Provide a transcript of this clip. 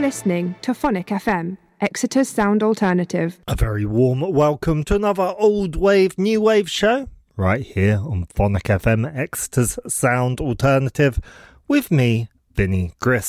listening to Phonic FM, Exeter's sound alternative. A very warm welcome to another old wave, new wave show, right here on Phonic FM, Exeter's sound alternative, with me, Vinnie Grist.